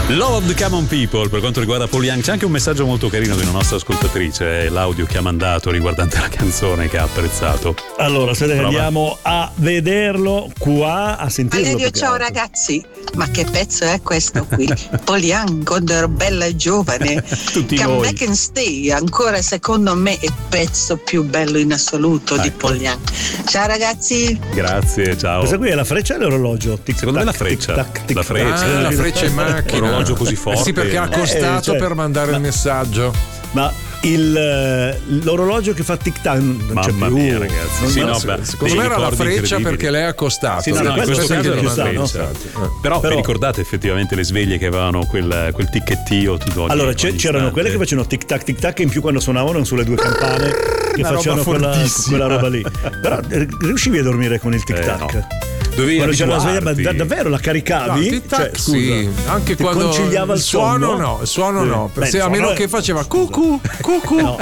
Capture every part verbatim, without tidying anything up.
Love of the Common People per quanto riguarda Paul Young. C'è anche un messaggio molto carino di una nostra ascoltatrice, l'audio che ha mandato riguardante la canzone che ha apprezzato. Allora, se Prova. andiamo a vederlo qua, a sentirlo. Valerio, ciao ragazzi, ma che pezzo è questo qui? Paul Young, quando ero bella e giovane. Tutti Come voi. Back and Stay, ancora secondo me è il pezzo più bello in assoluto di Ecco. Paul Young. Ciao ragazzi. Grazie, ciao. Questa qui è la freccia e l'orologio? Tic, Secondo me tac, la freccia. tic, tac, tic, La tac. freccia. Ah, la freccia in macchina. Orologio così forte. Eh sì, perché ha accostato Eh, cioè, per mandare ma- il messaggio. Ma il, eh, l'orologio che fa tic tac non c'è Mamma più. mia, ragazzi. Non- Sì, non- no, beh, Secondo dei me era la ricordi freccia incredibili. perché lei ha accostato. Sì, no, No, no, in questo questo caso sì, era una ci sta, no? freccia. Eh. Però, Però- vi ricordate effettivamente le sveglie che avevano quel, quel ticchettio tutto ogni- Allora ogni c'è- c'erano istante? quelle che facevano tic tac tic tac, e in più quando suonavano sulle due campane che Una facevano roba quella, fortissima. quella roba lì. Però eh, riuscivi a dormire con il tic tac? Eh, no. Dovevi Quando c'era la sveglia, ma abituarti. da- davvero la No, caricavi? tic-tac, Cioè, scusa, sì, anche ti quando conciliava il suono sonno? no, il suono Sì. no, Beh, se, il a suono meno è- che faceva cucù, cucù. No.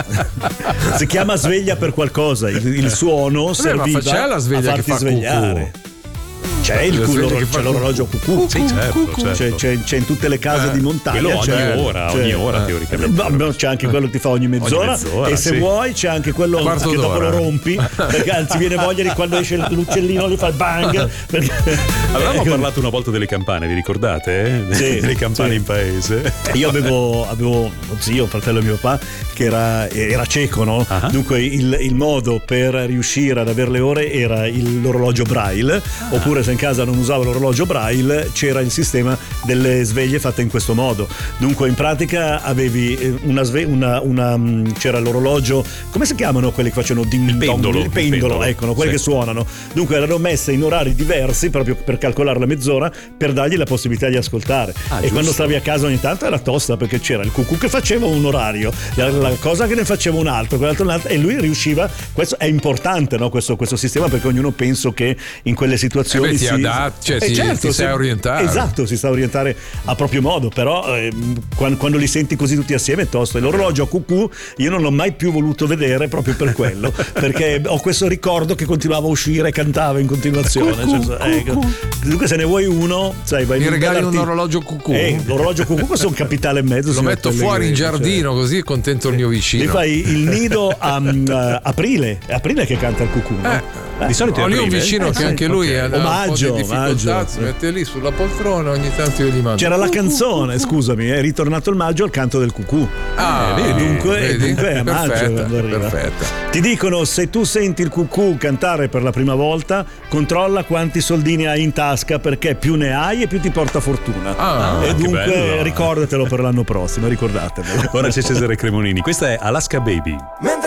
Si chiama sveglia per qualcosa, il, il suono ma serviva c'è la sveglia a che farti fa svegliare. C'è, il La culo, sveglia che c'è fa l'orologio cucù. Sì, certo, certo. C'è, c'è, c'è in tutte le case Eh, di montagna. Quello ogni c'è, ora, c'è- ogni ora eh, teoricamente. no, no, c'è anche quello che ti fa ogni mezz'ora, mezz'ora, e se sì. vuoi c'è anche quello Quarto che dopo d'ora. lo rompi, perché anzi viene voglia di quando esce l'uccellino gli fa il bang, perché, Avevamo eh, parlato una volta delle campane, vi ricordate? eh? Sì, delle campane sì. in paese. Io avevo, avevo uno zio, un fratello di mio papà, che era, era cieco, no? Ah. Dunque il, il modo per riuscire ad avere le ore era il, l'orologio Braille, Ah. oppure se in casa non usava l'orologio Braille c'era il sistema delle sveglie fatte in questo modo. Dunque in pratica avevi eh, una sveglia, una, una, mh, c'era l'orologio, come si chiamano quelli che facevano ding Il pendolo, dong? Il il pendolo, pendolo. ecco, no? Quelli Sì. che suonano. Dunque erano messe in orari diversi proprio per calcolare la mezz'ora, per dargli la possibilità di ascoltare. Ah, e giusto. quando stavi a casa ogni tanto era tosta, perché c'era il cucù che faceva un orario, la, la cosa che ne faceva un altro, quell'altro un altro, e lui riusciva. Questo è importante, no? questo, questo sistema, perché ognuno penso che in quelle situazioni Eh beh, ti si adatti, cioè, Eh, ti- certo, ti sai sì. orientare. Esatto, si sa orientare a proprio modo, però ehm, quando, quando li senti così tutti assieme è tosto. E l'orologio a cucù io non l'ho mai più voluto vedere proprio per quello, perché ho questo ricordo che continuava a uscire e cantava in continuazione. Cucù, Cioè, eh, cucù. dunque se ne vuoi uno, sai, vai Mi in regali un bell'arti- orologio cucù? Eh, l'orologio cucù questo è un capitale e mezzo. Lo signor metto fuori in Pellegrini, cioè. giardino, così è contento il mio Gli vicino. fai il nido a mm, a aprile, è aprile che canta il cucù, no? Eh, Di solito è ho lì un aprile. vicino Eh, che sì, anche lui ok. ha un Omaggio, po' di difficoltà, omaggio. si mette lì sulla poltrona, ogni tanto io gli mando. C'era la canzone, scusami, è ritornato il maggio al canto del cucù. Ah, E vedi, dunque, e vedi? dunque è a maggio Perfetta, quando arriva. perfetta. Ti dicono, se tu senti il cucù cantare per la prima volta, controlla quanti soldini hai in tasca, perché più ne hai e più ti porta fortuna. Ah, e che dunque bello. ricordatelo per l'anno prossimo, ricordatevelo. Ora c'è Cesare Cremonini, questa è Alaska Baby.